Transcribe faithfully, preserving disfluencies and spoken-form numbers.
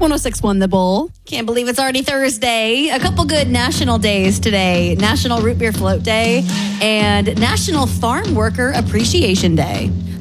one oh six point one The Bull. Can't believe it's already Thursday. A couple good national days today. National Root Beer Float Day and National Farm Worker Appreciation Day.